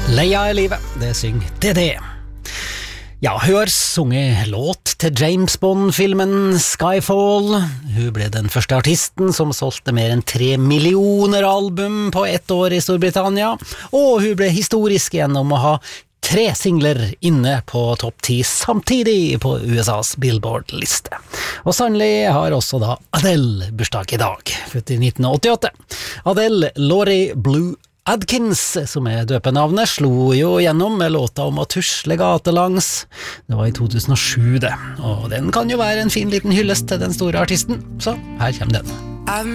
Leia I livet, det synger DD. Ja, hun har sunget låt til James Bond-filmen Skyfall. Hun ble den første artisten som solgte mer enn 3 millioner album på ett år I Storbritannia, og hun ble historisk gjennom å ha 3 singler inne på topp 10 samtidig på USAs Billboard-liste. Og sannelig har også da Adele bursdag I dag, født I 1988. Adele Laurie Blue Adkins, som døpenavnet, slo jo gjennom med låta om å tusle gatelangs. Det var I 2007 det, og den kan jo være en fin liten hyllest til den store artisten, så her kommer den.